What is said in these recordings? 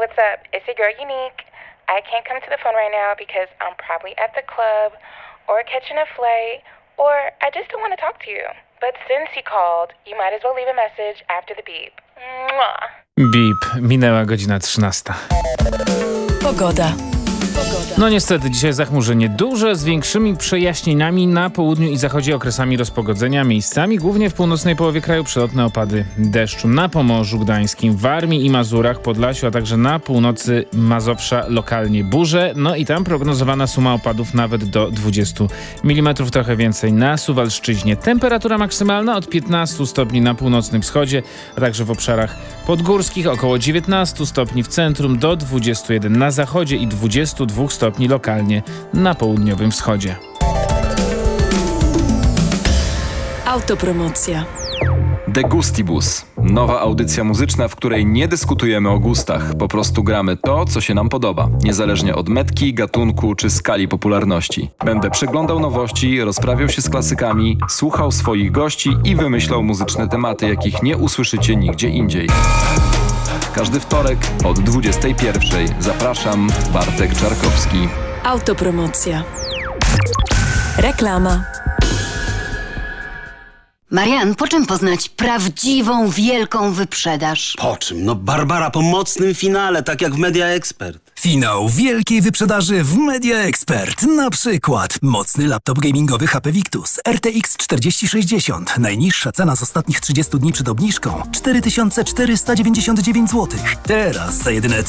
what's up? It's your girl Unique. I can't come to the phone right now because I'm probably at the club or catching a flight or I just don't want to talk to you. But since you called, you might as well leave a message after the beep. Mwah. Bip, minęła godzina 13. Pogoda. No niestety, dzisiaj zachmurzenie duże z większymi przejaśnieniami na południu i zachodzie, okresami rozpogodzenia miejscami, głównie w północnej połowie kraju przelotne opady deszczu. Na Pomorzu Gdańskim, Warmii i Mazurach, Podlasiu, a także na północy Mazowsza lokalnie burze. No i tam prognozowana suma opadów nawet do 20 mm, trochę więcej na Suwalszczyźnie. Temperatura maksymalna od 15 stopni na północnym wschodzie, a także w obszarach podgórskich, około 19 stopni w centrum, do 21 na zachodzie i 22 stopni lokalnie na południowym wschodzie. Autopromocja. De Gustibus. Nowa audycja muzyczna, w której nie dyskutujemy o gustach. Po prostu gramy to, co się nam podoba. Niezależnie od metki, gatunku czy skali popularności. Będę przeglądał nowości, rozprawiał się z klasykami, słuchał swoich gości i wymyślał muzyczne tematy, jakich nie usłyszycie nigdzie indziej. Każdy wtorek od 21:00. Zapraszam, Bartek Czarkowski. Autopromocja. Reklama. Marian, po czym poznać prawdziwą, wielką wyprzedaż? Po czym? No Barbara, po mocnym finale, tak jak w Media Expert. Finał wielkiej wyprzedaży w Media Expert. Na przykład mocny laptop gamingowy HP Victus RTX 4060. Najniższa cena z ostatnich 30 dni przed obniżką 4499 zł. Teraz za jedyne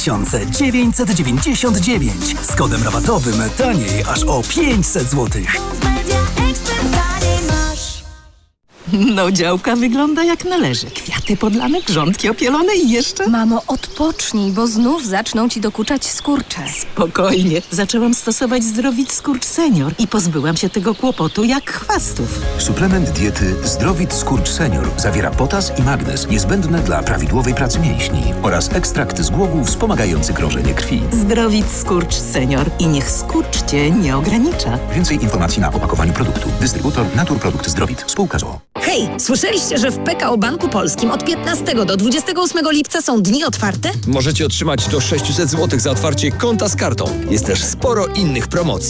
3999. Z kodem rabatowym taniej aż o 500 zł. No, działka wygląda jak należy. Kwiaty podlane, grządki opielone i jeszcze... Mamo, odpocznij, bo znów zaczną ci dokuczać skurcze. Spokojnie. Zaczęłam stosować Zdrowit Skurcz Senior i pozbyłam się tego kłopotu jak chwastów. Suplement diety Zdrowit Skurcz Senior zawiera potas i magnez niezbędne dla prawidłowej pracy mięśni oraz ekstrakt z głogu wspomagający krążenie krwi. Zdrowit Skurcz Senior i niech skurcz cię nie ogranicza. Więcej informacji na opakowaniu produktu. Dystrybutor Naturprodukt Zdrowit. Spółka z o.o. Hej, słyszeliście, że w PKO Banku Polskim od 15 do 28 lipca są dni otwarte? Możecie otrzymać do 600 zł za otwarcie konta z kartą. Jest też sporo innych promocji.